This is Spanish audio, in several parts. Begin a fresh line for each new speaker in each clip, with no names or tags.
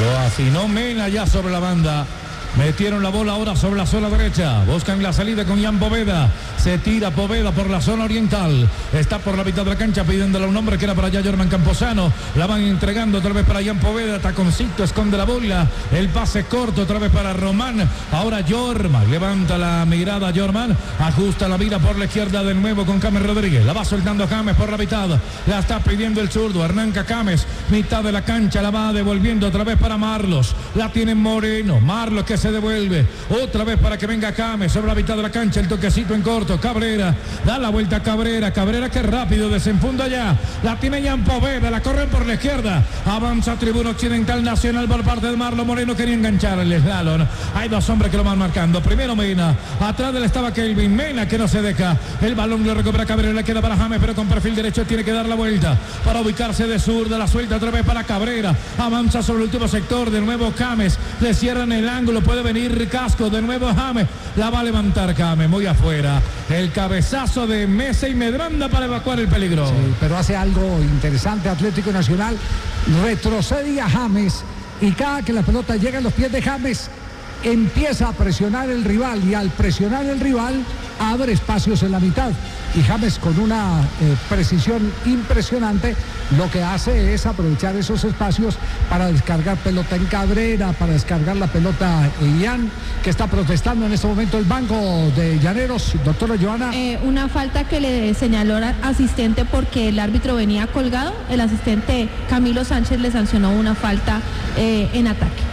Lo afinó Mena ya sobre la banda. Metieron la bola ahora sobre la zona derecha. Buscan la salida con Jan Poveda. Se tira Poveda por la zona oriental. Está por la mitad de la cancha pidiéndole a un hombre que era para allá Jorman Camposano. La van entregando otra vez para Jan Poveda. Taconcito esconde la bola. El pase corto otra vez para Román. Ahora Jorman. Levanta la mirada Jorman. Ajusta la mira por la izquierda de nuevo con James Rodríguez. La va soltando James por la mitad. La está pidiendo el zurdo. Arranca James. Mitad de la cancha. La va devolviendo otra vez para Marlos. La tiene Moreno. Marlos que se devuelve otra vez para que venga James sobre la mitad de la cancha, el toquecito en corto, Cabrera, da la vuelta a Cabrera que rápido desenfunda ya, la tiene Jan Poveda, la corren por la izquierda, avanza Tribuna Occidental Nacional por parte de Marlon Moreno, quería enganchar el slalom, hay dos hombres que lo van marcando, primero Mena, atrás de él estaba Kelvin, Mena que no se deja, el balón lo recupera Cabrera, le queda para James, pero con perfil derecho tiene que dar la vuelta, para ubicarse de zurda, la suelta otra vez para Cabrera, avanza sobre el último sector, de nuevo James, le cierran el ángulo, puede venir Casco, de nuevo James, la va a levantar James, muy afuera, el cabezazo de Mesa y Medranda para evacuar el peligro.
Sí, pero hace algo interesante Atlético Nacional, retrocede a James y cada que la pelota llega a los pies de James empieza a presionar el rival y al presionar el rival abre espacios en la mitad y James con una precisión impresionante lo que hace es aprovechar esos espacios para descargar pelota en Cabrera, para descargar la pelota en Ian, que está protestando en este momento el banco de Llaneros, doctora Joana.
Una falta que le señaló al asistente porque el árbitro venía colgado, el asistente Camilo Sánchez le sancionó una falta en ataque.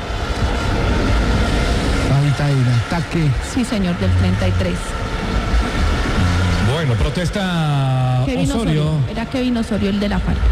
En ataque.
Sí, señor, del 33.
Bueno, protesta Osorio.
Era Kevin Osorio el de la falta.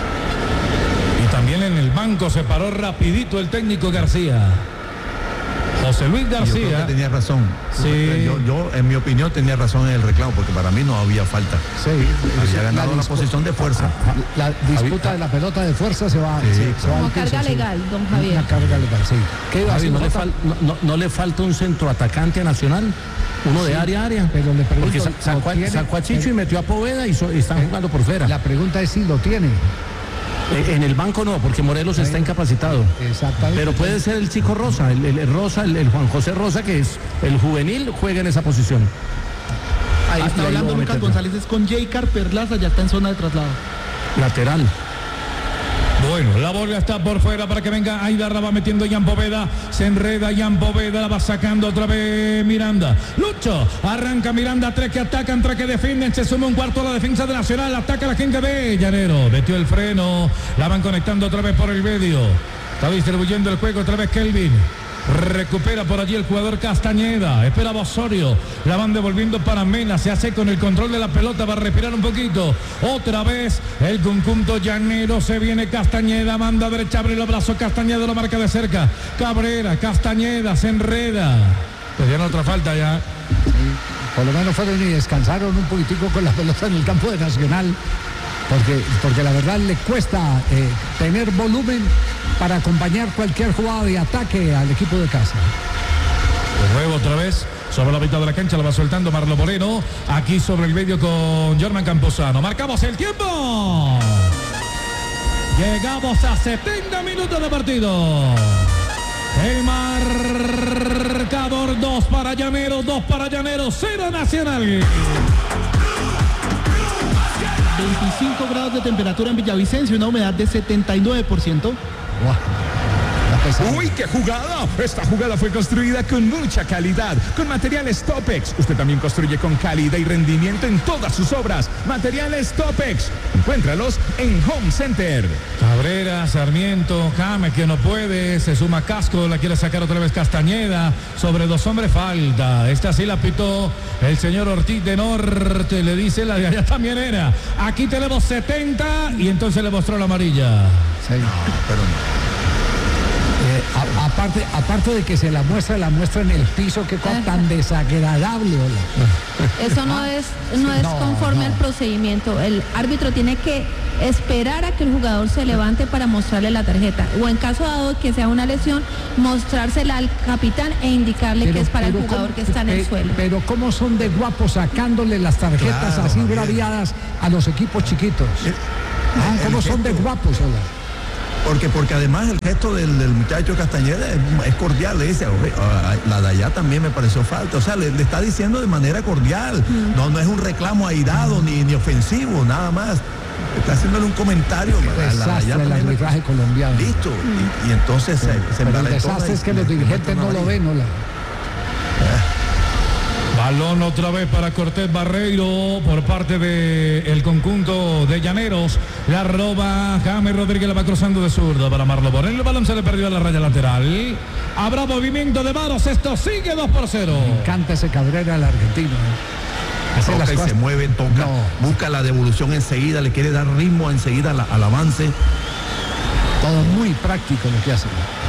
Y también en el banco se paró rapidito el técnico García. José Luis García.
Yo creo que tenía razón.
Sí.
Yo, en mi opinión, tenía razón en el reclamo, porque para mí no había falta.
Sí.
Había ganado la posición de fuerza.
La disputa de la pelota de fuerza se va. Se va
como
al piso,
carga
sí.
legal, don Javier.
Una carga legal, sí. ¿Qué iba a decir,
no le falta un centroatacante a Nacional? Uno de área a área.
Pero le pregunto,
porque sacó a Chicho y metió a Poveda y están jugando por fuera.
La pregunta es si lo tiene.
En el banco no, porque Morelos está incapacitado.
Exactamente.
Pero puede ser el chico Rosa, el Juan José Rosa, que es el juvenil, juega en esa posición.
Ahí está hablando Lucas González, es con J. Perlaza, ya está en zona de traslado.
Lateral.
Bueno, la bola está por fuera para que venga Aidar, la va metiendo Jan Poveda, se enreda Jan Poveda, la va sacando otra vez Miranda. Lucho, arranca Miranda, tres que atacan, tres que defienden, se suma un cuarto a la defensa de Nacional, ataca la gente de Llanero, metió el freno, la van conectando otra vez por el medio, está distribuyendo el juego otra vez Kelvin. Recupera por allí el jugador Castañeda, esperaba Osorio, la van devolviendo para Mena, se hace con el control de la pelota, va a respirar un poquito, otra vez el conjunto llanero, se viene Castañeda, manda a derecha, abre el abrazo, Castañeda lo marca de cerca, Cabrera, Castañeda, se enreda, le dieron otra falta ya.
Sí, por lo menos fueron y descansaron un poquitico con la pelota en el campo de Nacional, porque la verdad le cuesta tener volumen para acompañar cualquier jugada de ataque al equipo de casa.
De nuevo otra vez sobre la mitad de la cancha, la va soltando Marlon Moreno, aquí sobre el medio con Jorman Camposano. Marcamos el tiempo. Llegamos a 70 minutos de partido. El marcador 2 para Llaneros, 0 Nacional.
25 grados de temperatura en Villavicencio, una humedad de 79%.
¡Uy, qué jugada! Esta jugada fue construida con mucha calidad, con materiales Topex. Usted también construye con calidad y rendimiento en todas sus obras. Materiales Topex. Encuéntralos en Home Center.
Cabrera, Sarmiento, James que no puede, se suma Casco, la quiere sacar otra vez Castañeda, sobre dos hombres falta. Esta sí la pitó el señor Ortiz de Norte, le dice la de allá también era. Aquí tenemos 70 y entonces le mostró la amarilla.
Sí.
No, pero no.
Aparte de que se la muestra en el piso, qué cosa tan desagradable.
Eso no es conforme al procedimiento. El árbitro tiene que esperar a que el jugador se levante para mostrarle la tarjeta, o en caso dado que sea una lesión, mostrársela al capitán e indicarle que es para el jugador que está en el suelo.
Pero cómo son de guapos sacándole las tarjetas así braviadas a los equipos chiquitos. Cómo son de guapos, hola.
Porque además el gesto del muchacho Castañeda es cordial, le dice, la de allá también me pareció falta, o sea, le está diciendo de manera cordial, no es un reclamo airado ni ofensivo, nada más. Está haciéndole un comentario.
El arbitraje colombiano.
Listo. Y entonces se
pero el desastre es que los dirigentes no lo ven,
Balón otra vez para Cortés Barreiro por parte del conjunto de Llaneros. La roba James Rodríguez, la va cruzando de zurda para Marlo Moreno. El balón se le perdió a la raya lateral. Habrá movimiento de manos. Esto sigue 2-0.
Me encanta ese Cabrera, el argentino.
Toca y se mueve, toca, busca la devolución enseguida, le quiere dar ritmo enseguida al avance.
Todo muy práctico lo que hace.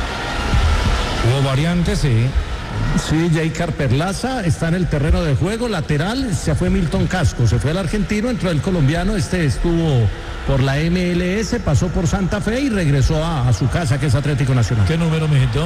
Hubo variantes, sí.
Sí, Jaycar Perlaza está en el terreno de juego, lateral, se fue Milton Casco, se fue el argentino, entró el colombiano, estuvo por la MLS, pasó por Santa Fe y regresó a su casa, que es Atlético Nacional.
¿Qué número, mijito?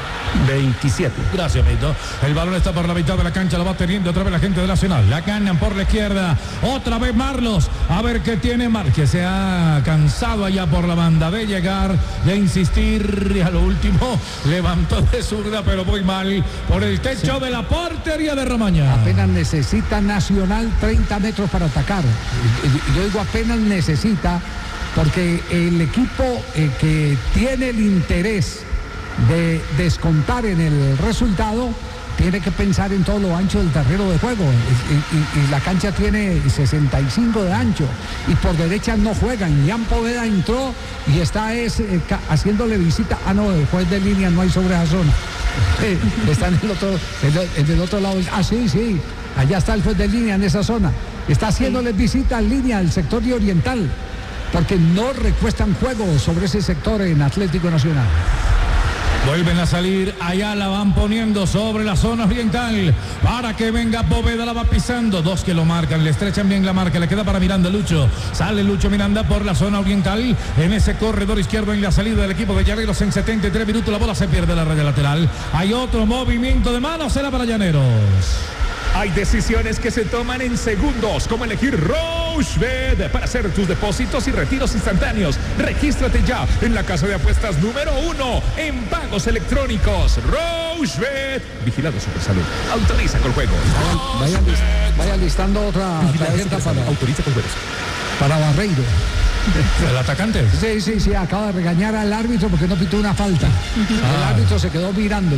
27.
Gracias, Mito. El balón está por la mitad de la cancha, lo va teniendo otra vez la gente de Nacional. La ganan por la izquierda. Otra vez Marlos. A ver qué tiene que se ha cansado allá por la banda de llegar, de insistir. Y a lo último levantó de zurda, pero muy mal por el techo de la portería de Romaña.
Apenas necesita Nacional 30 metros para atacar. Yo digo apenas necesita, porque el equipo que tiene el interés de descontar en el resultado tiene que pensar en todo lo ancho del terreno de juego y la cancha tiene 65 de ancho y por derecha no juegan. Jan Poveda entró y está haciéndole visita. El juez de línea no hay sobre esa zona. Está en el otro lado. Sí, allá está el juez de línea en esa zona. Está haciéndole visita en línea al sector de oriental porque no recuestan juego sobre ese sector en Atlético Nacional.
Vuelven a salir, allá la van poniendo sobre la zona oriental para que venga Poveda, la va pisando, dos que lo marcan, le estrechan bien la marca, le queda para Miranda Lucho, sale Lucho Miranda por la zona oriental, en ese corredor izquierdo en la salida del equipo de Llaneros en 73 minutos, la bola se pierde en la raya lateral, hay otro movimiento de manos, será para Llaneros.
Hay decisiones que se toman en segundos, como elegir Rochebet para hacer tus depósitos y retiros instantáneos. Regístrate ya en la casa de apuestas número 1 en pagos electrónicos. Rochebet. Vigilado Supersalud. Autoriza con juegos.
Vaya listando otra tarjeta para...
Autoriza con juegos.
Para Barreiro.
¿El atacante?
Sí, acaba de regañar al árbitro porque no pitó una falta. El árbitro se quedó mirándolo.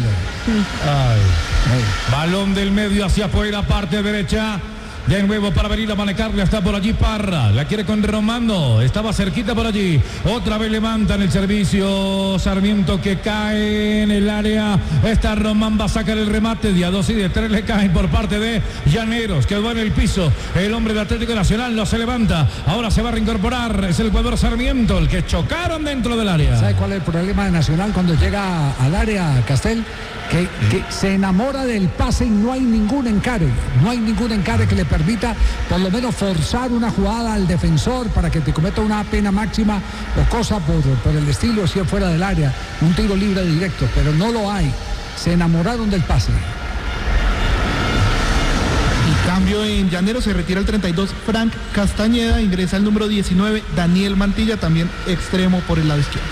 Balón del medio hacia afuera, parte derecha. De nuevo para venir a manejarle, está por allí Parra, la quiere con Romano, estaba cerquita por allí, otra vez levantan el servicio, Sarmiento que cae en el área, está Román, va a sacar el remate, de a 2 y de 3 le caen por parte de Llaneros, quedó en el piso, el hombre de Atlético Nacional no se levanta, ahora se va a reincorporar, es el jugador Sarmiento, el que chocaron dentro del área.
¿Sabe cuál es el problema de Nacional cuando llega al área, Castel? Que se enamora del pase y no hay ningún encare que le permita por lo menos forzar una jugada al defensor para que te cometa una pena máxima o cosa por el estilo, si es fuera del área, un tiro libre directo, pero no lo hay. Se enamoraron del pase.
Y cambio en Llaneros, se retira el 32 Frank Castañeda, ingresa el número 19 Daniel Mantilla, también extremo por el lado izquierdo.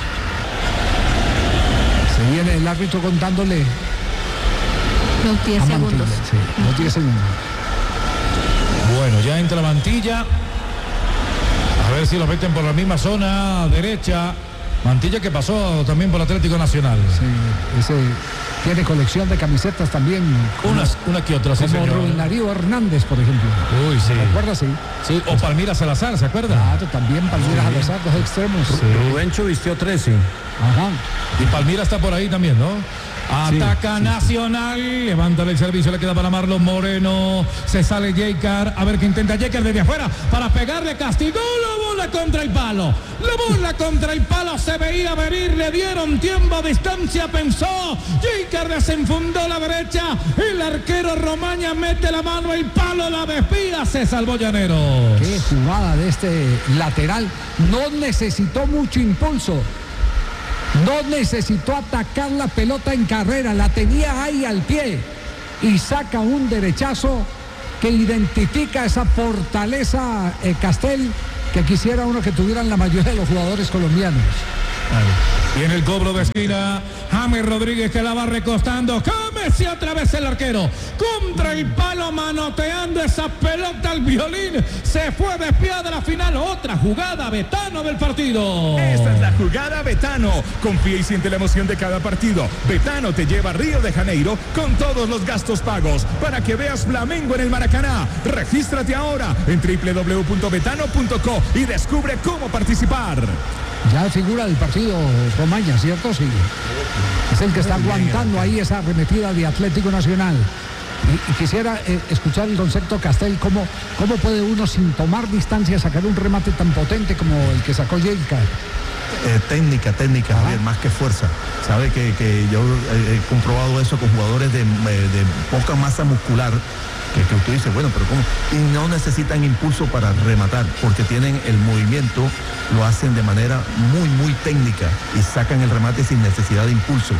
Se viene el árbitro contándole
los 10 segundos.
Sí, los 10 segundos.
Bueno, ya entra Mantilla. A ver si lo meten por la misma zona derecha. Mantilla que pasó también por Atlético Nacional.
Sí, ese tiene colección de camisetas también.
Una que otra, sí,
como
señor.
Rubén Darío Hernández, por ejemplo.
Uy, sí.
¿Se acuerda? Sí.
Sí, o Palmira Salazar, ¿se acuerda?
Claro, también Palmira Salazar, dos extremos.
Sí. Rubencho vistió 13.
Ajá.
Y Palmira está por ahí también, ¿no? Ataca Nacional, levanta el servicio, le queda para Marlon Moreno, se sale Jaycar, a ver qué intenta Jaycar desde afuera para pegarle a Castillo, la bola contra el palo, se veía venir, le dieron tiempo, distancia, pensó, Jaycar desenfundó la derecha, el arquero Romaña mete la mano, el palo la desvía, se salvó Llaneros.
Qué jugada de este lateral, no necesitó mucho impulso. No necesitó atacar la pelota en carrera, la tenía ahí al pie y saca un derechazo que identifica esa fortaleza, Castel, que quisiera uno que tuvieran la mayoría de los jugadores colombianos.
Y en el cobro de esquina, James Rodríguez que la va recostando. James y otra vez el arquero. Contra el palo, manoteando esa pelota al violín. Se fue desviada de la final. Otra jugada Betano del partido.
Esta es la jugada Betano. Confía y siente la emoción de cada partido. Betano te lleva a Río de Janeiro con todos los gastos pagos para que veas Flamengo en el Maracaná. Regístrate ahora en www.betano.co y descubre cómo participar.
Ya figura del partido Romaña, ¿cierto? Sí. Es el que está aguantando ahí esa arremetida de Atlético Nacional. Y quisiera escuchar el concepto Castel, ¿cómo puede uno sin tomar distancia sacar un remate tan potente como el que sacó Yelka?
Técnica, Javier, más que fuerza. Sabe que yo he comprobado eso con jugadores de poca masa muscular. Que usted dice, bueno, pero ¿cómo? Y no necesitan impulso para rematar, porque tienen el movimiento, lo hacen de manera muy técnica y sacan el remate sin necesidad de impulso.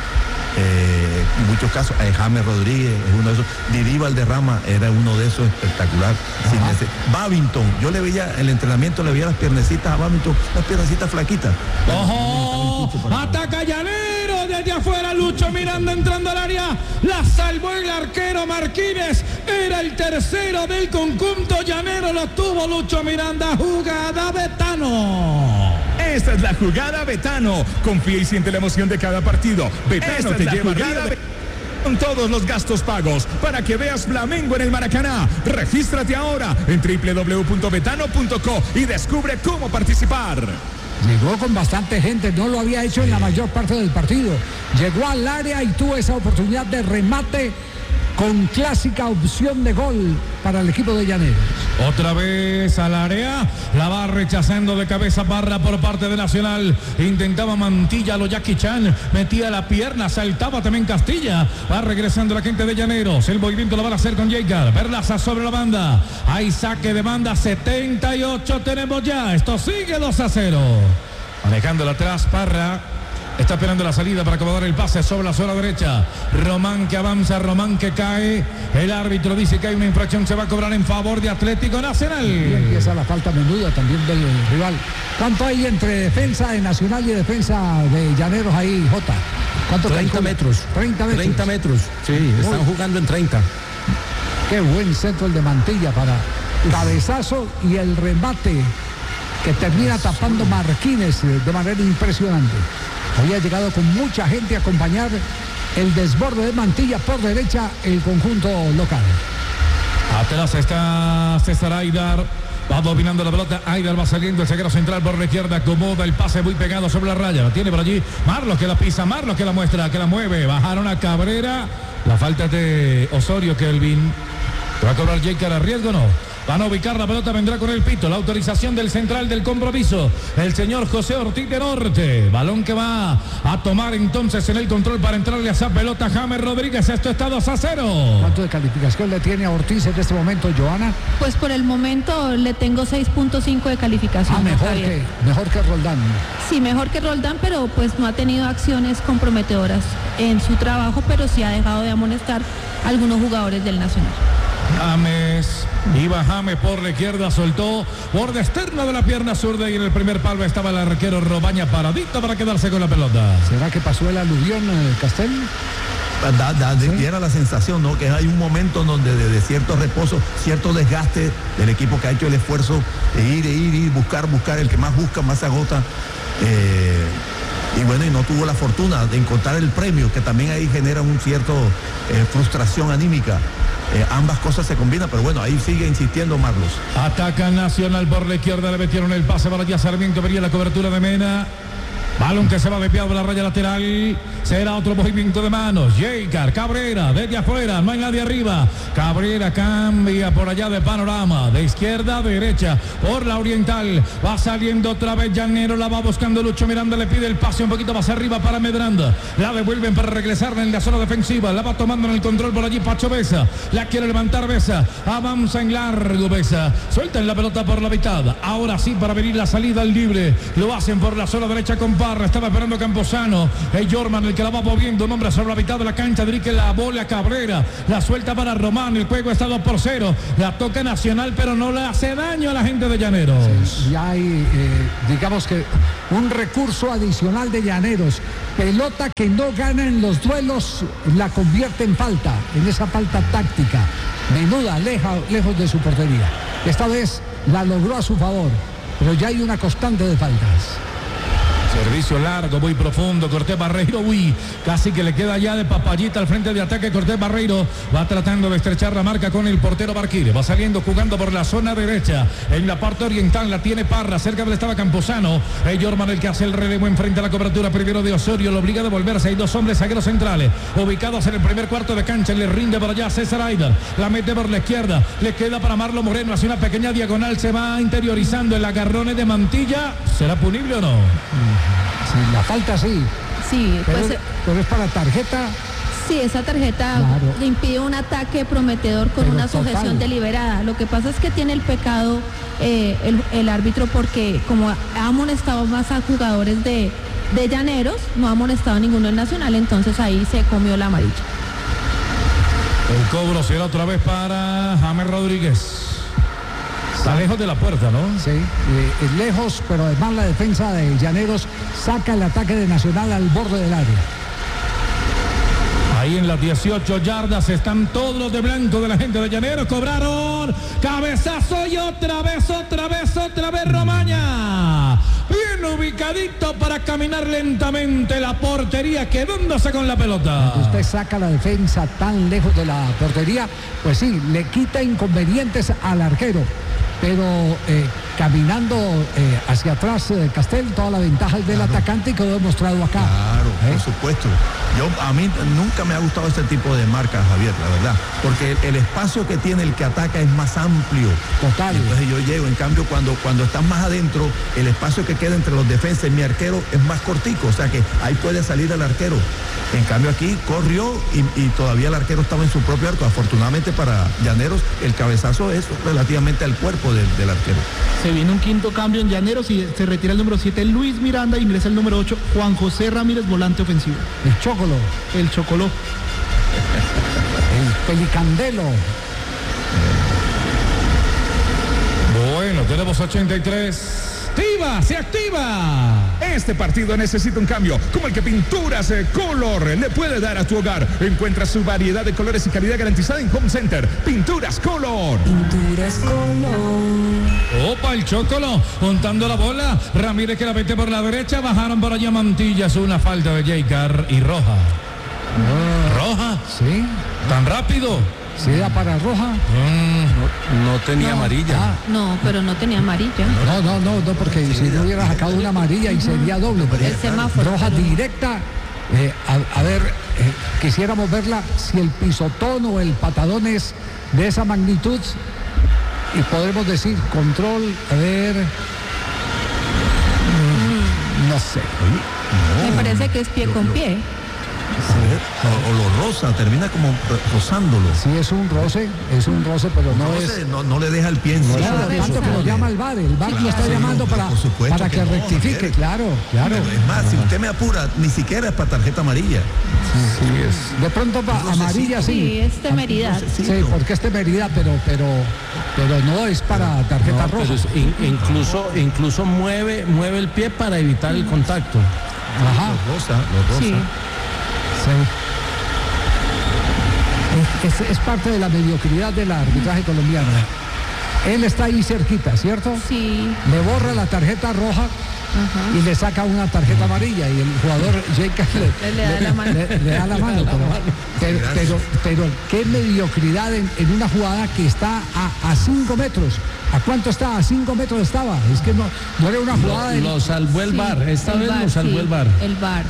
En muchos casos, James Rodríguez es uno de esos. Didi Valderrama era uno de esos, espectacular. Babington, yo le veía el entrenamiento, le veía las piernecitas a Babington, las piernecitas flaquitas.
¡Ojo! Ataca Llanero desde afuera, Lucho Miranda entrando al área, la salvó el arquero Marquines, era el tercero del conjunto llanero, lo tuvo Lucho Miranda. Jugada Betano.
Esta es la jugada Betano. Confía y siente la emoción de cada partido. Betano te lleva a Río de con todos los gastos pagos para que veas Flamengo en el Maracaná. Regístrate ahora en www.betano.co y descubre cómo participar.
Llegó con bastante gente, no lo había hecho en la mayor parte del partido. Llegó al área y tuvo esa oportunidad de remate con clásica opción de gol para el equipo de Llaneros.
Otra vez al área, la va rechazando de cabeza Parra por parte de Nacional. Intentaba Mantilla, lo Jackie Chan, metía la pierna, saltaba también Castilla. Va regresando la gente de Llaneros. El movimiento lo van a hacer con Jacob. Perlaza sobre la banda. Hay saque de banda, 78 tenemos ya. Esto sigue 2-0. Manejándola atrás Parra. Está esperando la salida para acomodar el pase sobre la zona derecha. Román que avanza, Román que cae. El árbitro dice que hay una infracción, se va a cobrar en favor de Atlético Nacional.
Y empieza la falta menuda también del rival. ¿Cuánto hay entre defensa de Nacional y defensa de Llaneros ahí, Jota? ¿Cuánto?
30 metros. 30 metros. Sí, están jugando en 30.
Qué buen centro el de Mantilla para cabezazo y el remate que termina tapando Marquines de manera impresionante. Había llegado con mucha gente a acompañar el desborde de Mantilla por derecha, el conjunto local.
Atrás está César Aidar. Va dominando la pelota. Aidar va saliendo. El zaguero central por la izquierda. Acomoda el pase muy pegado sobre la raya. Lo tiene por allí Marlos que la pisa. Marlos que la muestra, que la mueve. Bajaron a Cabrera. La falta de Osorio, Kelvin. ¿Va a cobrar Jacob a riesgo o no? Van a ubicar la pelota, vendrá con el pito. La autorización del central del compromiso, el señor José Ortiz de Norte. Balón que va a tomar entonces en el control para entrarle a esa pelota James Rodríguez. Esto está 2-0.
¿Cuánto de calificación le tiene a Ortiz en este momento, Joana?
Pues por el momento le tengo 6.5 de calificación.
Mejor que Roldán.
Sí, mejor que Roldán, pero pues no ha tenido acciones comprometedoras en su trabajo, pero sí ha dejado de amonestar a algunos jugadores del Nacional.
James, iba James por la izquierda, soltó borde externo de la pierna zurda y en el primer palo estaba el arquero Robaña paradito para quedarse con la pelota.
¿Será que pasó el aluvión, Castel?
Era la sensación, ¿no? Que hay un momento donde de cierto reposo, cierto desgaste del equipo que ha hecho el esfuerzo de ir, buscar, el que más busca, más se agota. Y bueno, y no tuvo la fortuna de encontrar el premio, que también ahí genera un cierto frustración anímica. Ambas cosas se combinan, pero bueno, ahí sigue insistiendo Marlos.
Ataca Nacional por la izquierda, le metieron el pase para allá Sarmiento, vería la cobertura de Mena. Balón que se va desviado de la raya lateral. Será otro movimiento de manos. Jacob, Cabrera, desde afuera, no hay nadie arriba. Cabrera cambia por allá de panorama. De izquierda a derecha, por la oriental. Va saliendo otra vez Llanero, la va buscando Lucho Miranda, le pide el pase un poquito más arriba para Medranda. La devuelven para regresar en la zona defensiva. La va tomando en el control por allí Pacho Besa. La quiere levantar Besa. Avanza en largo Besa. Sueltan la pelota por la mitad. Ahora sí para venir la salida al libre. Lo hacen por la zona derecha con Parra. Estaba esperando Camposano. Es Jorman el que la va moviendo. Un hombre sobre la mitad de la cancha. Dirige la bola a Cabrera. La suelta para Román. El juego está 2-0. La toca Nacional, pero no le hace daño a la gente de Llaneros.
Sí, y hay, digamos que un recurso adicional de Llaneros. Pelota que no gana en los duelos, la convierte en falta, en esa falta táctica, menuda, lejos de su portería. Esta vez la logró a su favor, pero ya hay una constante de faltas.
Servicio largo, muy profundo, Cortés Barreiro, casi que le queda ya de papayita al frente de ataque. Cortés Barreiro va tratando de estrechar la marca con el portero Barquire, va saliendo jugando por la zona derecha, en la parte oriental la tiene Parra, cerca del estaba Camposano, Jorman el que hace el relevo enfrente a la cobertura primero de Osorio, lo obliga a devolverse, hay dos hombres zagueros centrales, ubicados en el primer cuarto de cancha, le rinde por allá César Aidar, la mete por la izquierda, le queda para Marlon Moreno, hace una pequeña diagonal, se va interiorizando el agarrone de Mantilla, ¿será punible o no?
Sí, la falta sí.
Sí,
pero es para tarjeta.
Sí, esa tarjeta le impide un ataque prometedor con una sujeción deliberada. Lo que pasa es que tiene el pecado el árbitro porque como ha amonestado más a jugadores de Llaneros, no ha amonestado a ninguno en Nacional, entonces ahí se comió la amarilla.
El cobro será otra vez para James Rodríguez. Está lejos de la puerta, ¿no?
Sí, es lejos, pero además la defensa de Llaneros saca el ataque de Nacional al borde del área.
Ahí en las 18 yardas están todos los de blanco de la gente de Llaneros. Cobraron cabezazo y otra vez Romaña. Bien ubicadito para caminar lentamente la portería, quedándose con la pelota.
Cuando usted saca la defensa tan lejos de la portería, pues sí, le quita inconvenientes al arquero. Pero caminando hacia atrás Castel, toda la ventaja es del atacante y quedó demostrado acá.
Claro, por supuesto. A mí nunca me ha gustado este tipo de marcas, Javier, la verdad. Porque el espacio que tiene el que ataca es más amplio.
Total.
Entonces yo llego, en cambio, cuando estás más adentro, el espacio que queda entre los defensas y mi arquero es más cortico. O sea que ahí puede salir el arquero. En cambio aquí corrió y todavía el arquero estaba en su propio arco. Afortunadamente para Llaneros, el cabezazo es relativamente al cuerpo del arquero.
Se viene un quinto cambio en Llaneros y se retira el número 7 Luis Miranda, ingresa el número 8 Juan José Ramírez, volante ofensivo.
El Chocolo.
El Chocoló.
El Pelicandelo.
Bueno, tenemos 83. Se activa.
Este partido necesita un cambio, como el que Pinturas Color le puede dar a tu hogar. Encuentra su variedad de colores y calidad garantizada en Home Center. Pinturas Color.
Pinturas Color.
Opa, el Chocolo, juntando la bola. Ramírez que la mete por la derecha. Bajaron por allá Mantillas. Una falta de Jaycar y Roja. ¿Roja?
Sí.
¿Tan rápido?
Sí, da para Roja.
No tenía amarilla.
No, pero no tenía amarilla.
No, porque si no hubiera sacado una amarilla y sería doble.
El semáforo.
Roja directa. Quisiéramos verla si el pisotón o el patadón es de esa magnitud y podremos decir control, no sé.
Me parece que es pie con pie.
O lo rosa, termina como rozándolo.
Sí, es un roce, pero
no le deja el pie encima.
Tanto que lo llama el VAR lo está llamando para que rectifique, claro.
Es más, si usted me apura, ni siquiera es para tarjeta amarilla.
Sí, es. De pronto amarilla sí.
Sí, es temeridad.
Sí, porque es temeridad, pero no es para tarjeta roja.
Incluso mueve el pie para evitar el contacto.
Ajá.
Lo rosa.
Sí.
Es parte de la mediocridad del arbitraje colombiano. Él está ahí cerquita, ¿cierto?
Sí.
Le borra la tarjeta roja. Ajá. Y le saca una tarjeta amarilla y el jugador Jaycar le da la mano. Pero qué mediocridad en una jugada que está a 5 metros. ¿A cuánto está? A 5 metros estaba. Es que no era una jugada.
Lo salvó el VAR. Esta vez lo salvó el VAR.
El VAR.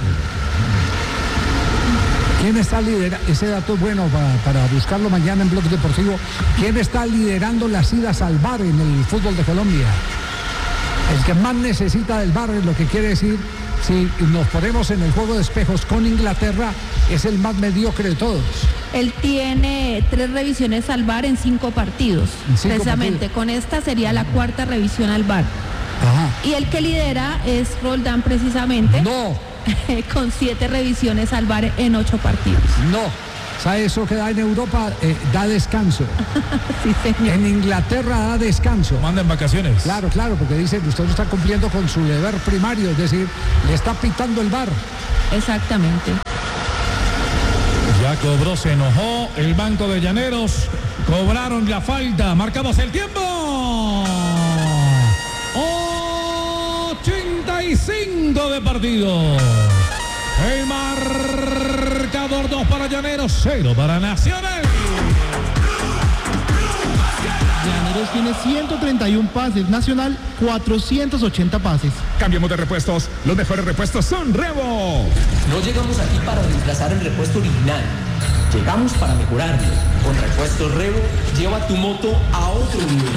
¿Quién está liderando? Ese dato es bueno para buscarlo mañana en Blog Deportivo. ¿Quién está liderando las idas al VAR en el fútbol de Colombia? El que más necesita del VAR, lo que quiere decir, si nos ponemos en el juego de espejos con Inglaterra, es el más mediocre de todos.
Él tiene 3 revisiones al VAR en 5 partidos. Precisamente, con esta sería la 4ª revisión al VAR.
Ajá.
Y el que lidera es Roldán precisamente.
No.
Con 7 revisiones al VAR en 8 partidos.
No. ¿Sabe eso que da en Europa? Da descanso.
Sí, señor.
En Inglaterra da descanso.
Mandan vacaciones.
Claro, porque dicen, usted no está cumpliendo con su deber primario, es decir, le está pitando el VAR.
Exactamente.
Ya cobró, se enojó el Banco de Llaneros. Cobraron la falta. Marcamos el tiempo. 85 de partido. El marcador 2 para Llaneros, 0 para Nacional.
Llaneros tiene 131 pases, Nacional 480 pases.
Cambiemos de repuestos. Los mejores repuestos son Revo.
No llegamos aquí para reemplazar el repuesto original. Llegamos para mejorarlo. Con Repuestos Revo, lleva tu moto a otro nivel.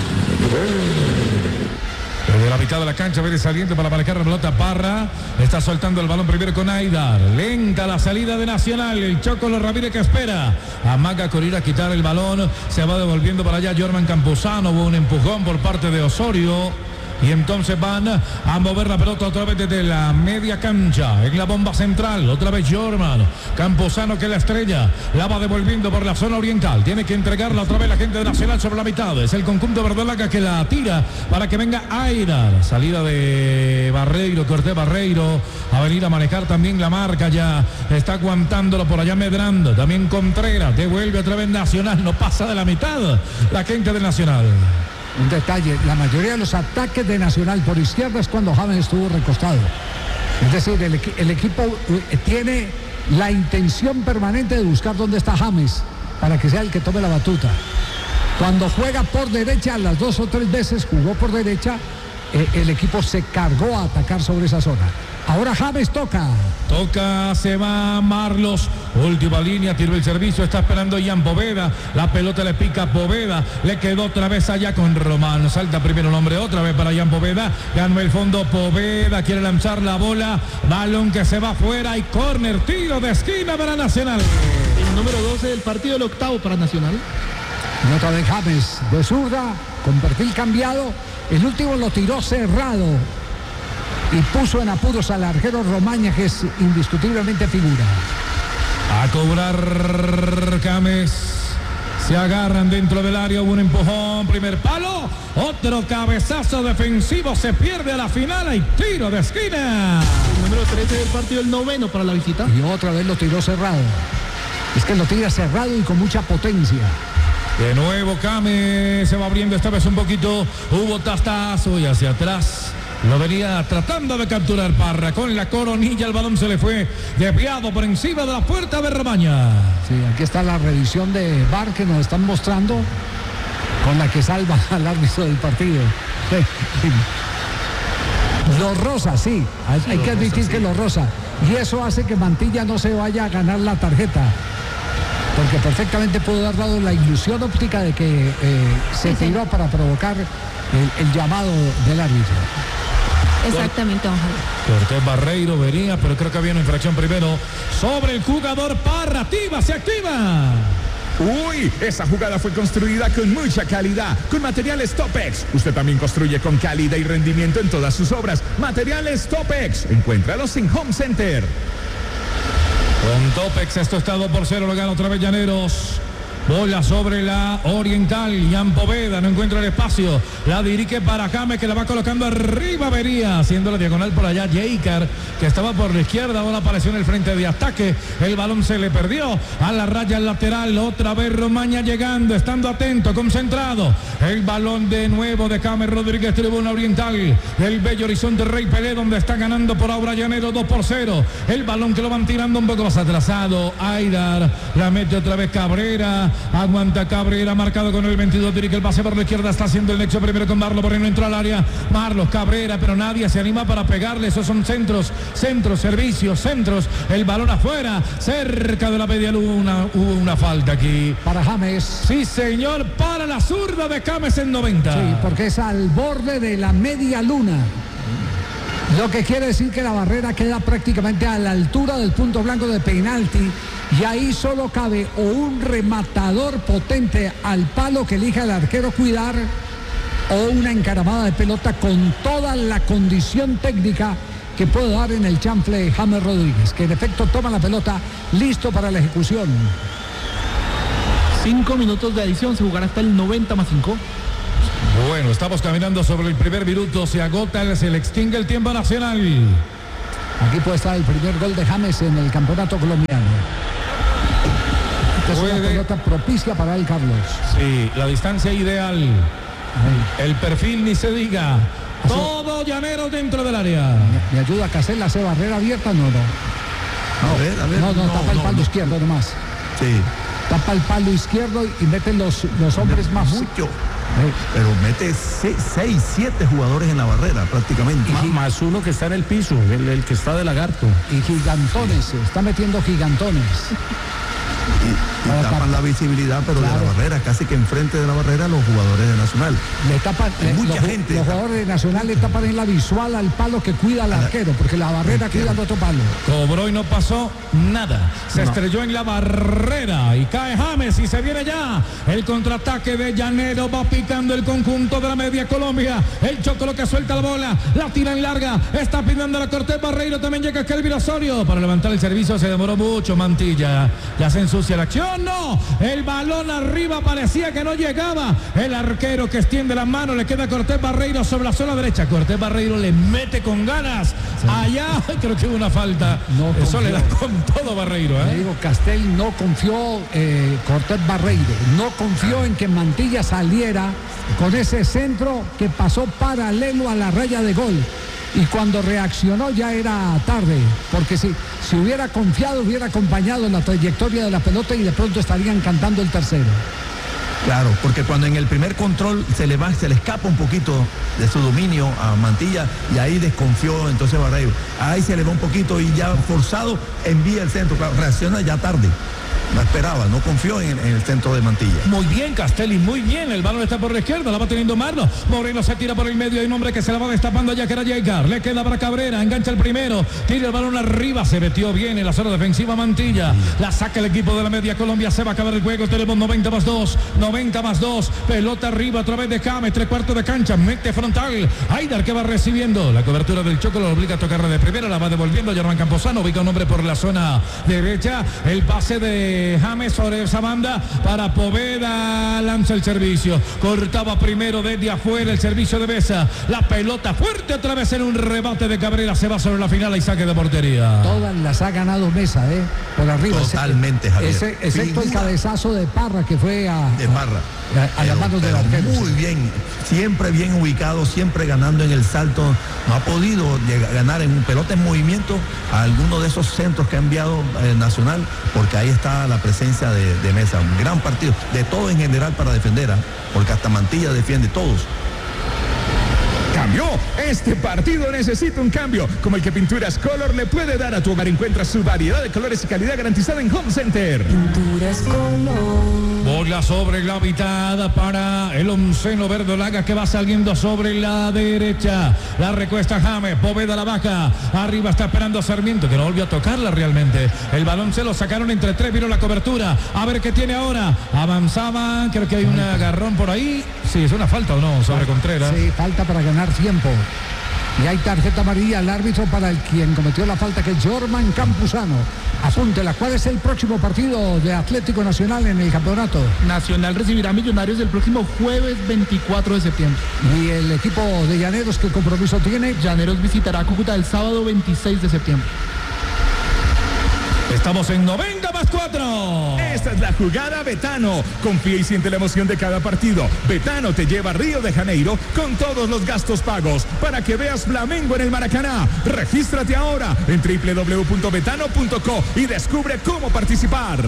Desde la mitad de la cancha viene saliendo para marcar la pelota Parra. Está soltando el balón primero con Aidar. Lenta la salida de Nacional. El Chocolo Ramírez que espera. Amaga con ir a quitar el balón. Se va devolviendo para allá Jorman Campuzano. Hubo un empujón por parte de Osorio. Y entonces van a mover la pelota otra vez desde la media cancha. En la bomba central. Otra vez Jorman Campuzano, que la estrella. La va devolviendo por la zona oriental. Tiene que entregarla otra vez la gente de Nacional sobre la mitad. Es el conjunto verdolaga que la tira para que venga Aidar. Salida de Barreiro, Cortés Barreiro. A venir a manejar también la marca. Ya está aguantándolo por allá Medrando. También Contreras. Devuelve otra vez Nacional. No pasa de la mitad la gente de Nacional.
Un detalle, la mayoría de los ataques de Nacional por izquierda es cuando James estuvo recostado. Es decir, el equipo tiene la intención permanente de buscar dónde está James para que sea el que tome la batuta. Cuando juega por derecha, las 2 o 3 veces jugó por derecha, el equipo se cargó a atacar sobre esa zona. Ahora James toca,
se va Marlos, última línea, tiró el servicio, está esperando Ian Poveda, la pelota le pica a Poveda, le quedó otra vez allá con Román, salta primero el hombre otra vez para Ian Poveda, ganó el fondo Poveda, quiere lanzar la bola, balón que se va afuera y córner, tiro de esquina para Nacional.
El número 12 del partido, el octavo para Nacional.
Y otra vez James de zurda, con perfil cambiado, el último lo tiró cerrado. Y puso en apuros al arquero Romaña, que es indiscutiblemente figura.
A cobrar James. Se agarran dentro del área, hubo un empujón, primer palo, otro cabezazo defensivo, se pierde a la final, hay tiro de esquina.
El número 13 del partido, el noveno para la visita.
Y otra vez lo tiró cerrado. Es que lo tira cerrado y con mucha potencia.
De nuevo James se va abriendo esta vez un poquito, hubo tastazo y hacia atrás. Lo venía tratando de capturar Parra con la coronilla, el balón se le fue desviado por encima de la puerta de Romaña.
Sí, aquí está la revisión de VAR que nos están mostrando, con la que salva al árbitro del partido. Lo rosa, sí, hay que admitir que lo rosa. Y eso hace que Mantilla no se vaya a ganar la tarjeta. Porque perfectamente pudo haber dado la ilusión óptica de que se tiró para provocar el llamado del árbitro.
Exactamente, don Javier.
Cortés Barreiro venía, pero creo que había una infracción primero sobre el jugador Parra. Activa, se activa.
Uy, esa jugada fue construida con mucha calidad, con materiales Topex. Usted también construye con calidad y rendimiento en todas sus obras. Materiales Topex. Encuéntralos en Home Center.
Con Topex, esto está 2-0, lo gana otra vez Llaneros. Bola sobre la oriental. Ian Poveda no encuentra el espacio. La dirige para James, que la va colocando arriba. Vería haciendo la diagonal por allá. Jaker, que estaba por la izquierda. Ahora apareció en el frente de ataque. El balón se le perdió a la raya lateral. Otra vez Romaña llegando, estando atento, concentrado. El balón de nuevo de James Rodríguez. Tribuna oriental del bello Horizonte Rey Pelé, donde está ganando por ahora Llaneros 2-0. El balón que lo van tirando un poco más atrasado. Aidar la mete otra vez Cabrera. Aguanta Cabrera, marcado con el 22, dirige el pase por la izquierda, está haciendo el nexo primero con Marlos, por ahí no entró al área, Marlos, Cabrera, pero nadie se anima para pegarle, esos son centros, servicios, centros, el balón afuera, cerca de la media luna, hubo una falta aquí.
Para James.
Sí, señor, para la zurda de James en 90.
Sí, porque es al borde de la media luna. Lo que quiere decir que la barrera queda prácticamente a la altura del punto blanco de penalti. Y ahí solo cabe o un rematador potente al palo que elija el arquero cuidar, o una encaramada de pelota con toda la condición técnica que puede dar en el chanfle James Rodríguez, que en efecto toma la pelota listo para la ejecución.
5 minutos de adición, se jugará hasta el 90+5.
Bueno, estamos caminando sobre el primer minuto, se agota, se le extingue el tiempo nacional.
Aquí puede estar el primer gol de James en el campeonato colombiano. Esta es una pelota propicia para él, Carlos.
Sí, la distancia ideal.
Ahí.
El perfil ni se diga. Todo Llaneros dentro del área.
¿Me ayuda a Casella? ¿Hace barrera abierta? No.
A ver.
No, tapa el palo izquierdo nomás.
Sí.
Tapa el palo izquierdo y meten los hombres más.
Mucho. Pero mete 6, 7 jugadores en la barrera prácticamente.
Más uno que está en el piso, el que está de lagarto.
Y gigantones, está metiendo gigantones.
Y tapan la visibilidad, pero claro, de la barrera, casi que enfrente de la barrera los jugadores de Nacional.
Le tapan,
mucha gente.
Los jugadores de Nacional le tapan en la visual al palo que cuida al arquero, porque la barrera cuida al otro palo.
Cobró y no pasó nada. Se estrelló en la barrera y cae James y se viene ya el contraataque de Llanero. Va picando el conjunto de la media Colombia. El Chocolo que suelta la bola, la tira en larga. Está pidiendo la Cortés Barreiro. También llega Kelvin Osorio para levantar el servicio. Se demoró mucho Mantilla. Ya se ensucia la acción. No, el balón arriba parecía que no llegaba. El arquero que extiende las manos, le queda Cortés Barreiro sobre la zona derecha. Cortés Barreiro le mete con ganas. Sí. Allá creo que hubo una falta. No eso le da con todo Barreiro.
Le digo, Castel no confió, Cortés Barreiro no confió en que Mantilla saliera con ese centro que pasó paralelo a la raya de gol. Y cuando reaccionó ya era tarde, porque si hubiera confiado, hubiera acompañado la trayectoria de la pelota y de pronto estarían cantando el tercero.
Claro, porque cuando en el primer control se le escapa un poquito de su dominio a Mantilla y ahí desconfió entonces Barreiro. Ahí se le va un poquito y ya forzado envía el centro, claro, reacciona ya tarde. No esperaba, no confió en el centro de Mantilla.
Muy bien, Castelli, muy bien. El balón está por la izquierda, la va teniendo Marlo. Moreno se tira por el medio. Hay un hombre que se la va destapando ya, que era Yegar. Le queda para Cabrera, engancha el primero. Tira el balón arriba, se metió bien en la zona defensiva Mantilla. La saca el equipo de la media Colombia. Se va a acabar el juego. Tenemos 90+2. 90+2. Pelota arriba a través de James. 3/4 de cancha. Mete frontal. Haidar que va recibiendo. La cobertura del Choco lo obliga a tocarla de primera. La va devolviendo Germán Camposano. Ubica un hombre por la zona derecha. El pase de James sobre esa banda para Poveda, lanza el servicio, cortaba primero desde afuera el servicio de Besa, la pelota fuerte otra vez en un rebate de Cabrera, se va sobre la final y saque de portería.
Todas las ha ganado Mesa, por arriba.
Totalmente, Javier.
Excepto el cabezazo de Parra que fue a las manos del arquero.
Muy bien, siempre bien ubicado, siempre ganando en el salto. No ha podido ganar en pelota en movimiento a alguno de esos centros que ha enviado Nacional, porque ahí está la presencia de Mesa. Un gran partido, de todo en general para defender, porque hasta Mantilla defiende todos.
Cambió. Este partido necesita un cambio, como el que Pinturas Color le puede dar a tu hogar. Encuentra su variedad de colores y calidad garantizada en Home Center.
Pinturas Color.
Bola sobre la mitad para el onceno verdolaga que va saliendo sobre la derecha. La recuesta James, Poveda la baja. Arriba está esperando Sarmiento, que no volvió a tocarla realmente. El balón se lo sacaron entre tres, vino la cobertura. A ver qué tiene ahora. Avanzaban, creo que hay un agarrón por ahí. Sí, es una falta o no sobre Contreras.
Sí, falta para ganar tiempo. Y hay tarjeta amarilla al árbitro para el quien cometió la falta, que es Germán Campuzano. Apúntela, ¿cuál es el próximo partido de Atlético Nacional en el campeonato?
Nacional recibirá Millonarios el próximo jueves 24 de septiembre.
¿Y el equipo de Llaneros qué compromiso tiene?
Llaneros visitará Cúcuta el sábado 26 de septiembre.
Estamos en 90+4.
Esta es la jugada Betano. Confía y siente la emoción de cada partido. Betano te lleva a Río de Janeiro con todos los gastos pagos para que veas Flamengo en el Maracaná. Regístrate ahora en www.betano.co y descubre cómo participar.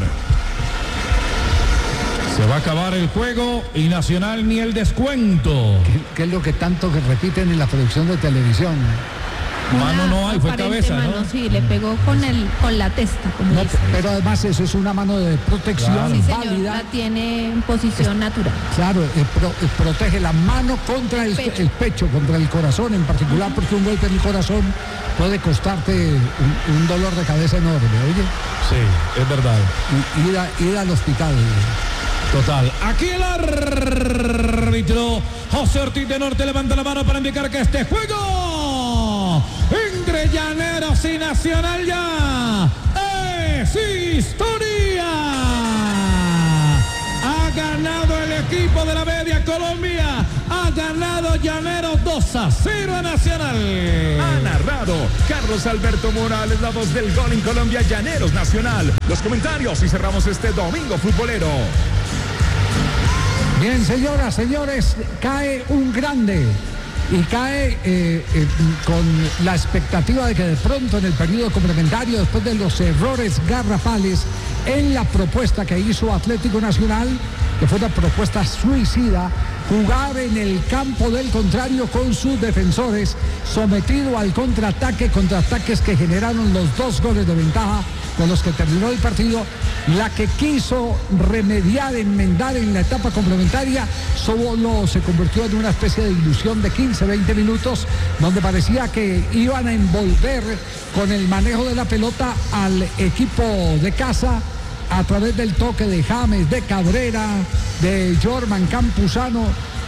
Se va a acabar el juego y Nacional ni el descuento.
¿Qué es lo que tanto que repiten en la producción de televisión?
Mano no hay, fue cabeza,
mano,
¿no?
Sí, le pegó con la testa, como
no,
dice.
Pero además eso es una mano de protección,
claro. Sí, señor,
válida.
la tiene en posición natural.
Claro, protege la mano contra el pecho, contra el corazón en particular, porque un golpe en el corazón puede costarte un dolor de cabeza enorme, oye.
Sí, es verdad.
Ir al hospital.
Total. Aquí el árbitro José Ortiz de Norte levanta la mano para indicar que este juego entre Llaneros y Nacional ya es historia. Liga Nacional.
Ha narrado Carlos Alberto Morales, la voz del gol en Colombia, Llaneros Nacional. Los comentarios y cerramos este domingo futbolero.
Bien, señoras, señores, cae un grande y cae con la expectativa de que de pronto en el periodo complementario, después de los errores garrafales en la propuesta que hizo Atlético Nacional, que fue una propuesta suicida, jugar en el campo del contrario con sus defensores, sometido al contraataques que generaron los 2 goles de ventaja con los que terminó el partido. La que quiso remediar, enmendar en la etapa complementaria, solo se convirtió en una especie de ilusión de 15-20 minutos, donde parecía que iban a envolver con el manejo de la pelota al equipo de casa a través del toque de James, de Cabrera, de Jorman Campuzano,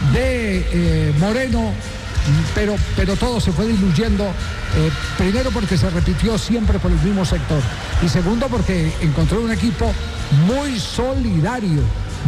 de Moreno, pero todo se fue diluyendo, primero porque se repitió siempre por el mismo sector y segundo porque encontró un equipo muy solidario,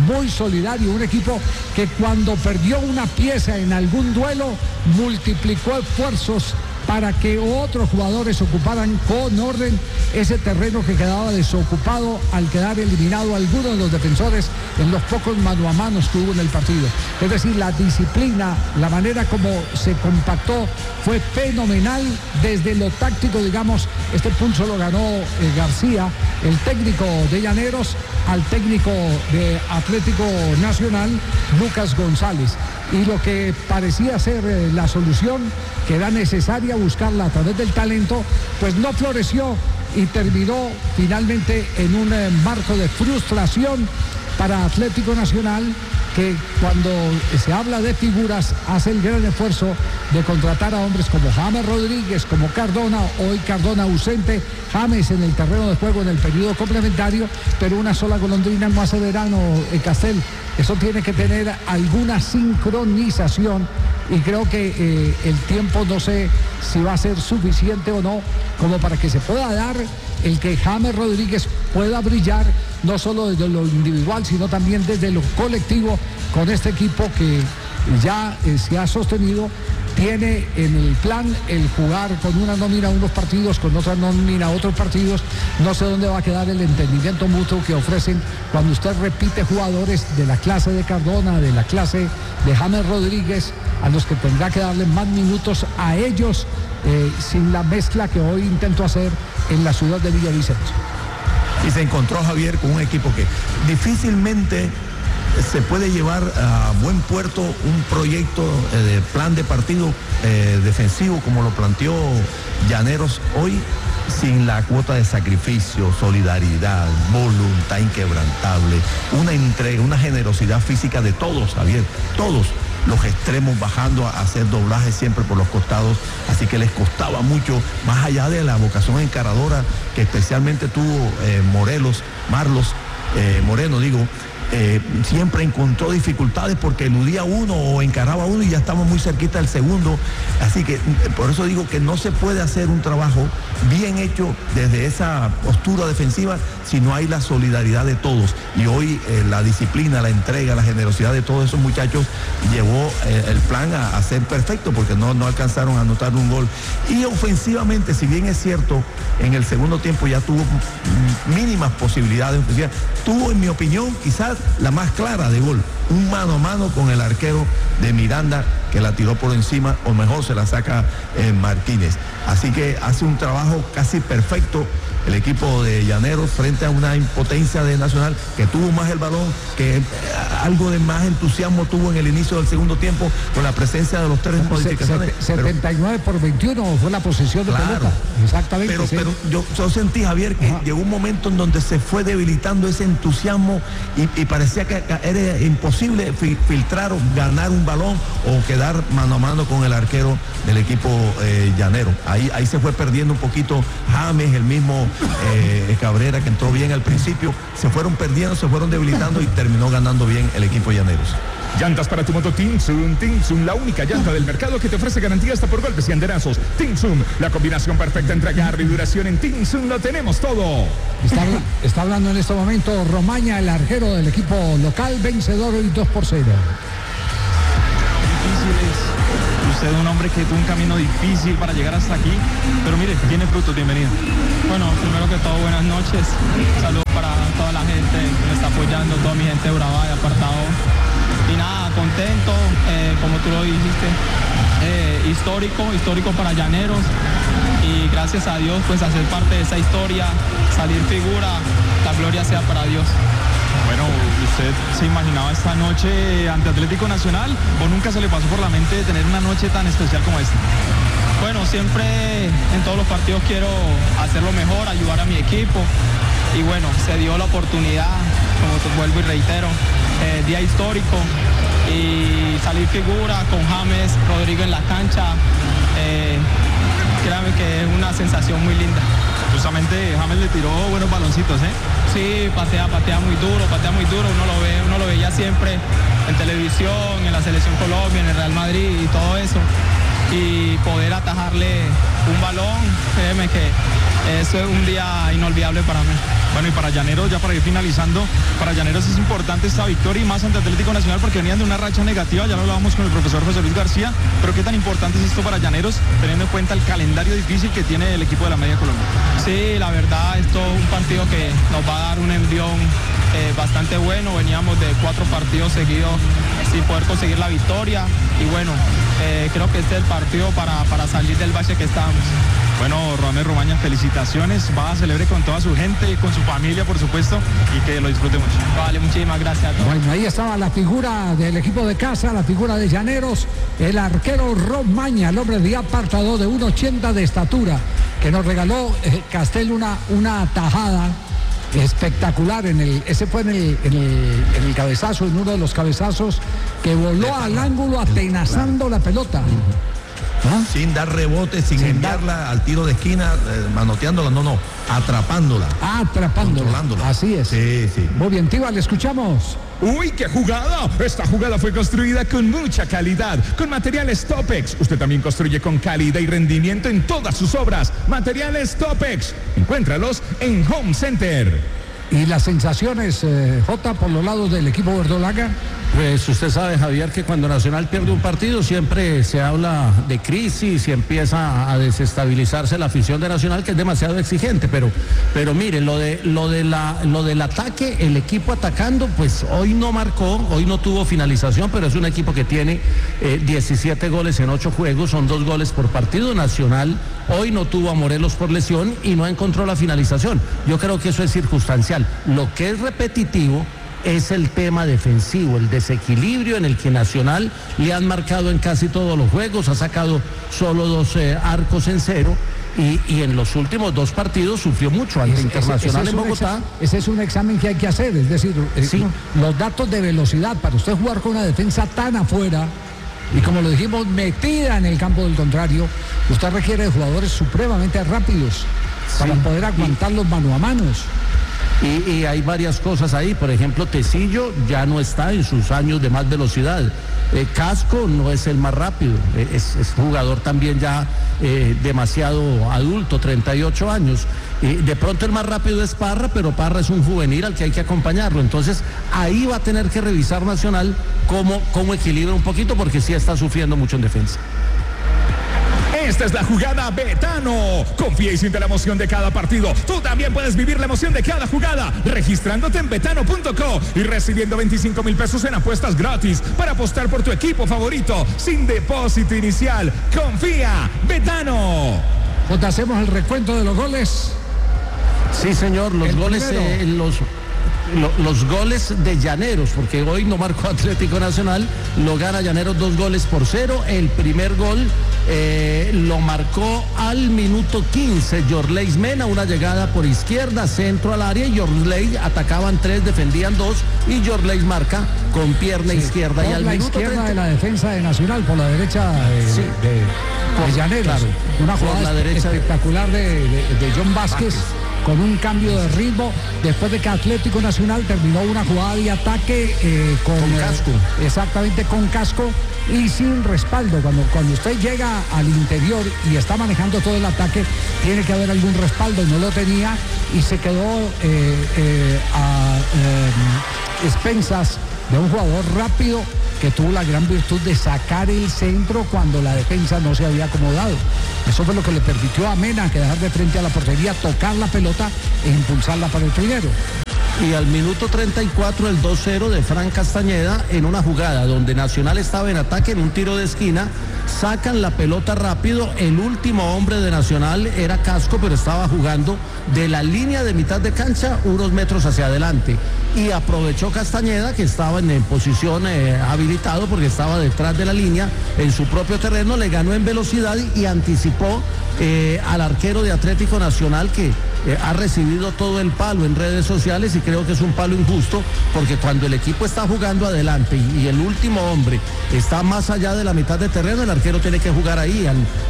un equipo que cuando perdió una pieza en algún duelo multiplicó esfuerzos para que otros jugadores ocuparan con orden ese terreno que quedaba desocupado al quedar eliminado alguno de los defensores en los pocos mano a manos que hubo en el partido. Es decir, la disciplina, la manera como se compactó fue fenomenal desde lo táctico, digamos. Este pulso lo ganó García, el técnico de Llaneros, al técnico de Atlético Nacional, Lucas González. Y lo que parecía ser la solución, que era necesaria buscarla a través del talento, pues no floreció y terminó finalmente en un marco de frustración para Atlético Nacional, que cuando se habla de figuras hace el gran esfuerzo de contratar a hombres como James Rodríguez, como Cardona, hoy Cardona ausente, James en el terreno de juego en el periodo complementario, pero una sola golondrina no hace verano, Castel. Eso tiene que tener alguna sincronización y creo que el tiempo no sé si va a ser suficiente o no como para que se pueda dar el que James Rodríguez pueda brillar no solo desde lo individual sino también desde lo colectivo con este equipo que ya se ha sostenido. Tiene en el plan el jugar con una nómina unos partidos, con otra nómina otros partidos. No sé dónde va a quedar el entendimiento mutuo que ofrecen cuando usted repite jugadores de la clase de Cardona, de la clase de James Rodríguez, a los que tendrá que darle más minutos a ellos, sin la mezcla que hoy intento hacer en la ciudad de Villavicencio.
Y se encontró Javier con un equipo que difícilmente se puede llevar a buen puerto un proyecto de plan de partido defensivo como lo planteó Llaneros hoy, sin la cuota de sacrificio, solidaridad, voluntad inquebrantable, una entrega, una generosidad física de todos, Javier, todos. Los extremos bajando a hacer doblajes siempre por los costados, así que les costaba mucho, más allá de la vocación encaradora que especialmente tuvo Moreno, siempre encontró dificultades porque eludía uno o encaraba uno y ya estamos muy cerquita del segundo, así que por eso digo que no se puede hacer un trabajo bien hecho desde esa postura defensiva si no hay la solidaridad de todos, y hoy la disciplina, la entrega, la generosidad de todos esos muchachos llevó el plan a ser perfecto porque no alcanzaron a anotar un gol. Y ofensivamente, si bien es cierto, en el segundo tiempo ya tuvo mínimas posibilidades ofensivas, tuvo, en mi opinión, quizás la más clara de gol, un mano a mano con el arquero de Miranda que la tiró por encima, o mejor se la saca Martínez. Así que hace un trabajo casi perfecto el equipo de Llaneros frente a una impotencia de Nacional que tuvo más el balón, que algo de más entusiasmo tuvo en el inicio del segundo tiempo con la presencia de los tres modificaciones.
79-21 fue la posesión de pelota. Exactamente.
Pero yo sentí, Javier, que llegó un momento en donde se fue debilitando ese entusiasmo y parecía que era imposible filtrar o ganar un balón o quedar mano a mano con el arquero del equipo llanero. Ahí se fue perdiendo un poquito James, el mismo Cabrera, que entró bien al principio, se fueron perdiendo, se fueron debilitando y terminó ganando bien el equipo llaneros.
Llantas para tu moto Tinsun, la única llanta del mercado que te ofrece garantía hasta por golpes y anderazos. Tinsun, la combinación perfecta entre agarre y duración. En Tinsun lo tenemos todo.
Está hablando en este momento Romaña, el arquero del equipo local, vencedor hoy 2-0.
Difíciles.
Usted es un hombre que tuvo un camino difícil para llegar hasta aquí, pero mire, tiene frutos, bienvenido.
Bueno, primero que todo, buenas noches. Saludos para toda la gente que me está apoyando, toda mi gente de Urabá, de Apartado. Y nada, contento, como tú lo dijiste, histórico para Llaneros. Y gracias a Dios, pues hacer parte de esa historia, salir figura, la gloria sea para Dios.
Bueno, ¿usted se imaginaba esta noche ante Atlético Nacional o nunca se le pasó por la mente de tener una noche tan especial como esta?
Bueno, siempre en todos los partidos quiero hacerlo mejor, ayudar a mi equipo. Y bueno, se dio la oportunidad, como te vuelvo y reitero, día histórico. Y salir figura con James, Rodrigo en la cancha, créame que es una sensación muy linda.
Justamente James le tiró buenos baloncitos, ¿eh?
Sí, patea muy duro, uno lo veía siempre en televisión, en la Selección Colombia, en el Real Madrid y todo eso. Y poder atajarle un balón, créeme que eso es un día inolvidable para mí.
Bueno, y para Llaneros, ya para ir finalizando, para Llaneros es importante esta victoria y más ante Atlético Nacional porque venían de una racha negativa, ya lo hablábamos con el profesor José Luis García, pero ¿qué tan importante es esto para Llaneros, teniendo en cuenta el calendario difícil que tiene el equipo de la Media Colombia?
Sí, la verdad, esto es un partido que nos va a dar un envión bastante bueno, veníamos de 4 partidos seguidos sin poder conseguir la victoria y bueno, creo que este es el partido para salir del bache que estamos.
Bueno, Radamés Romaña, felicitaciones, va a celebrar con toda su gente, con su familia, por supuesto, y que lo disfrute mucho.
Vale, muchísimas gracias a todos.
Bueno, ahí estaba la figura del equipo de casa, la figura de Llaneros, el arquero Romaña, el hombre de Apartado de 1,80 de estatura, que nos regaló Castel una tajada espectacular ese fue en el cabezazo, en uno de los cabezazos que voló al ángulo atenazando la pelota.
¿Ah? Sin dar rebote, sin enviarla al tiro de esquina, manoteándola, no, atrapándola.
Controlándola. Así es.
Sí.
Muy bien, Tiva, le escuchamos.
¡Uy, qué jugada! Esta jugada fue construida con mucha calidad, con materiales Topex. Usted también construye con calidad y rendimiento en todas sus obras. Materiales Topex. Encuéntralos en Home Center.
¿Y las sensaciones, Jota, por los lados del equipo verdolaga?
Pues usted sabe, Javier, que cuando Nacional pierde un partido siempre se habla de crisis y empieza a desestabilizarse la afición de Nacional, que es demasiado exigente, pero mire, lo del ataque, el equipo atacando, pues hoy no marcó, hoy no tuvo finalización, pero es un equipo que tiene 17 goles en 8 juegos, son 2 goles por partido. Nacional hoy no tuvo a Morelos por lesión y no encontró la finalización. Yo creo que eso es circunstancial. Lo que es repetitivo es el tema defensivo, el desequilibrio en el que Nacional le han marcado en casi todos los juegos, ha sacado solo 2 arcos en 0 y en los últimos 2 partidos sufrió mucho ante Internacional en Bogotá.
Ese es un examen que hay que hacer, es decir, sí, los datos de velocidad para usted jugar con una defensa tan afuera y como lo dijimos, metida en el campo del contrario, usted requiere de jugadores supremamente rápidos para poder aguantar los mano a manos.
Y hay varias cosas ahí, por ejemplo, Tecillo ya no está en sus años de más velocidad. Casco no es el más rápido, es jugador también ya demasiado adulto, 38 años. De pronto el más rápido es Parra, pero Parra es un juvenil al que hay que acompañarlo. Entonces ahí va a tener que revisar Nacional cómo equilibra un poquito, porque sí está sufriendo mucho en defensa.
Esta es la jugada Betano. Confía y siente la emoción de cada partido. Tú también puedes vivir la emoción de cada jugada registrándote en betano.co y recibiendo 25,000 pesos en apuestas gratis para apostar por tu equipo favorito sin depósito inicial. Confía, Betano.
Jota, hacemos el recuento de los goles.
Sí, señor, los goles, los goles de Llaneros, porque hoy no marcó Atlético Nacional, lo gana Llaneros 2-0. El primer gol lo marcó al minuto 15 Yorleis Mena, una llegada por izquierda, centro al área, y Yorleis atacaban 3, defendían 2, y Yorleis marca con pierna izquierda.
Por
y al
la
minuto
izquierda
30...
de la defensa de Nacional, por la derecha de Llaneros. Claro, una jugada espectacular de John Vázquez. Con un cambio de ritmo, después de que Atlético Nacional terminó una jugada de ataque con casco. Exactamente, con casco y sin respaldo. Cuando usted llega al interior y está manejando todo el ataque, tiene que haber algún respaldo, no lo tenía y se quedó expensas de un jugador rápido que tuvo la gran virtud de sacar el centro cuando la defensa no se había acomodado. Eso fue lo que le permitió a Mena quedar de frente a la portería, tocar la pelota e impulsarla para el primero.
Y al minuto 34 el 2-0 de Frank Castañeda en una jugada donde Nacional estaba en ataque en un tiro de esquina, sacan la pelota rápido, el último hombre de Nacional era Casco, pero estaba jugando de la línea de mitad de cancha unos metros hacia adelante y aprovechó Castañeda, que estaba en posición habilitado porque estaba detrás de la línea en su propio terreno, le ganó en velocidad y anticipó al arquero de Atlético Nacional, que ha recibido todo el palo en redes sociales, y creo que es un palo injusto, porque cuando el equipo está jugando adelante y el último hombre está más allá de la mitad de terreno, el arquero tiene que jugar ahí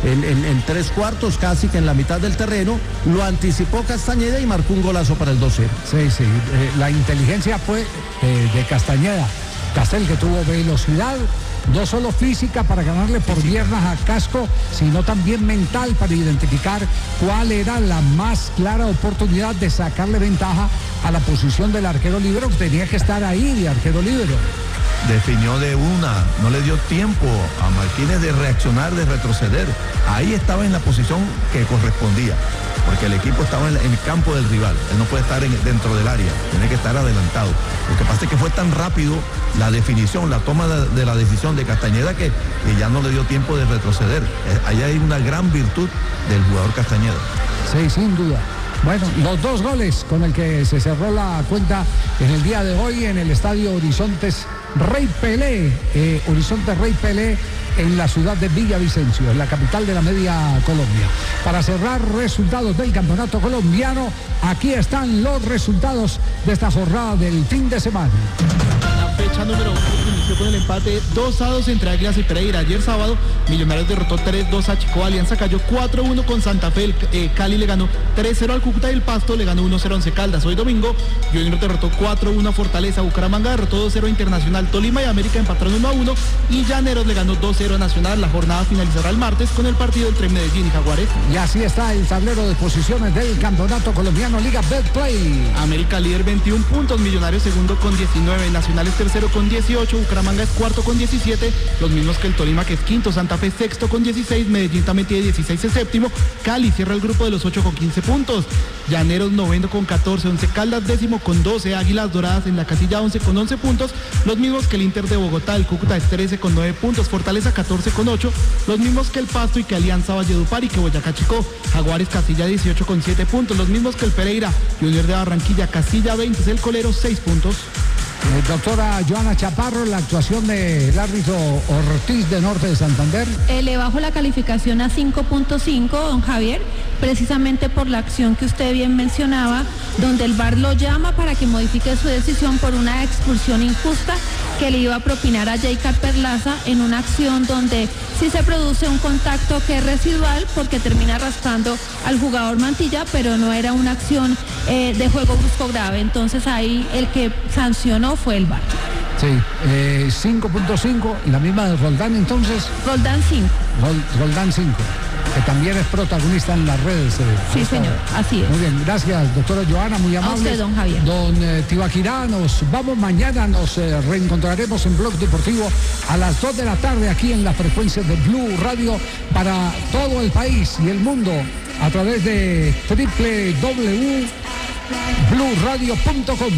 en 3/4, casi que en la mitad del terreno. Lo anticipó Castañeda y marcó un golazo para el 2-0.
Sí, la inteligencia fue de Castañeda. Castel, que tuvo velocidad, no solo física para ganarle por piernas a Casco, sino también mental para identificar cuál era la más clara oportunidad de sacarle ventaja a la posición del arquero libero, que tenía que estar ahí de arquero libero.
Definió de una, no le dio tiempo a Martínez de reaccionar, de retroceder. Ahí estaba en la posición que correspondía, porque el equipo estaba en el campo del rival. Él no puede estar dentro del área, tiene que estar adelantado. Lo que pasa es que fue tan rápido la definición, la toma de la decisión de Castañeda, que ya no le dio tiempo de retroceder. Ahí hay una gran virtud del jugador Castañeda.
Sí, sin duda. Bueno, los 2 goles con el que se cerró la cuenta en el día de hoy en el estadio Horizontes Rey Pelé, Horizonte Rey Pelé, en la ciudad de Villavicencio, en la capital de la media Colombia. Para cerrar resultados del campeonato colombiano, aquí están los resultados de esta jornada del fin de semana.
Fecha número 1 inició con el empate 2-2 entre Águilas y Pereira. Ayer sábado, Millonarios derrotó 3-2 a Chico, Alianza cayó 4-1 con Santa Fe, Cali le ganó 3-0 al Cúcuta y el Pasto le ganó 1-0 a Once Caldas. Hoy domingo, Junior derrotó 4-1 a Fortaleza, Bucaramanga derrotó 2-0 a Internacional, Tolima y América empataron 1-1 y Llaneros le ganó 2-0 a Nacional. La jornada finalizará el martes con el partido entre Medellín y Jaguares.
Y así está el tablero de posiciones del campeonato colombiano Liga Betplay.
América líder 21 puntos, Millonarios segundo con 19, Nacional es tercero con 18, Bucaramanga es cuarto con 17, los mismos que el Tolima, que es quinto, Santa Fe sexto con 16, Medellín también tiene 16, es séptimo, Cali cierra el grupo de los 8 con 15 puntos, Llaneros noveno con 14, Once Caldas décimo con 12, Águilas Doradas en la casilla 11 con 11 puntos, los mismos que el Inter de Bogotá, el Cúcuta es 13 con 9 puntos, Fortaleza 14 con 8, los mismos que el Pasto y que Alianza Valledupar y que Boyacá Chico, Jaguares casilla 18 con 7 puntos, los mismos que el Pereira, Junior de Barranquilla casilla 20, es el Colero 6 puntos.
Doctora Joana Chaparro, la actuación del árbitro Ortiz de Norte de Santander.
Le bajo la calificación a 5.5, don Javier, precisamente por la acción que usted bien mencionaba, donde el VAR lo llama para que modifique su decisión por una expulsión injusta que le iba a propinar a Jaycar Perlaza en una acción donde sí se produce un contacto que es residual porque termina arrastrando al jugador Mantilla, pero no era una acción de juego brusco grave. Entonces ahí el que sancionó fue el VAR.
Sí, 5.5, la misma de Roldán entonces.
Roldán 5.
Roldán 5, que también es protagonista en las redes.
Sí, señor, así es.
Muy bien, gracias, doctora Joana, muy amable.
A usted, don Javier.
Don Tibaquirá, nos vamos mañana, nos reencontraremos en Blog Deportivo a las 2 de la tarde aquí en la frecuencia de Blue Radio para todo el país y el mundo a través de www.bluradio.com.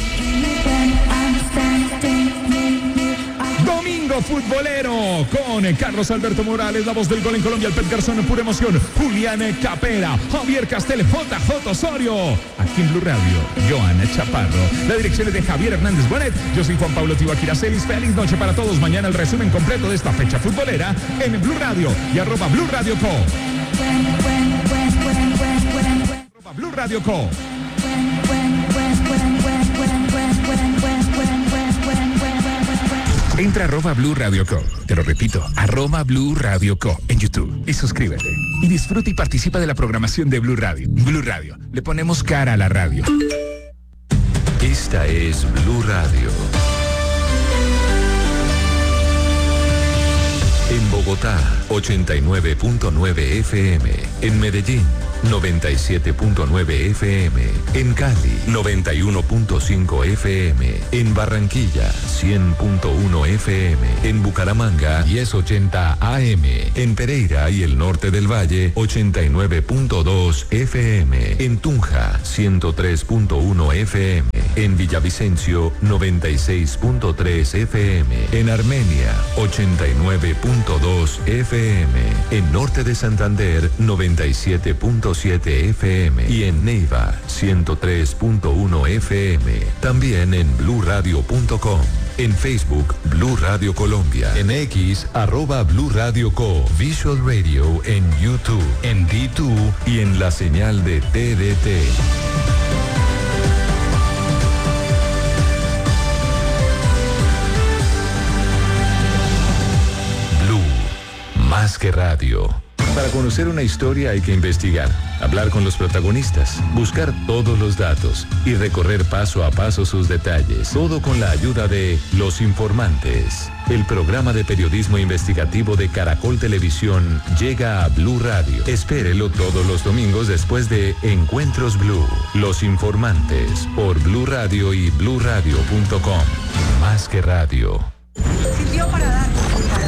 Domingo futbolero con Carlos Alberto Morales, la voz del gol en Colombia, el Pet Garzón en pura emoción, Julián Capera, Javier Castel, JJ Osorio. Aquí en Blue Radio, Joana Chaparro. La dirección es de Javier Hernández Bonet. Yo soy Juan Pablo Tibaquirá Celis. Feliz noche para todos. Mañana el resumen completo de esta fecha futbolera en Blue Radio y @Blue Radio Co. @Blue Radio Co. Entra a @Blue Radio Co. Te lo repito, @Blue Radio Co. en YouTube y suscríbete. Y disfruta y participa de la programación de Blue Radio. Blue Radio, le ponemos cara a la radio.
Esta es Blue Radio. En Bogotá, 89.9 FM. En Medellín, 97.9 FM. En Cali, 91.5 FM. En Barranquilla, 100.1 FM. En Bucaramanga, 1080 AM. En Pereira y el norte del Valle, 89.2 FM. En Tunja, 103.1 FM. En Villavicencio, 96.3 FM. En Armenia, 89.2 FM. En norte de Santander, 97.7 FM. Y en Neiva, 103.1 FM. También en bluradio.com. En Facebook, Blue Radio Colombia. En X, @Blue Radio Co. Visual Radio en YouTube, en D2 y en la señal de TDT. Blue, más que radio. Para conocer una historia hay que investigar, hablar con los protagonistas, buscar todos los datos y recorrer paso a paso sus detalles. Todo con la ayuda de Los Informantes. El programa de periodismo investigativo de Caracol Televisión llega a Blue Radio. Espérelo todos los domingos después de Encuentros Blue. Los Informantes por Blue Radio y bluradio.com. Más que radio.
Sirvió para dar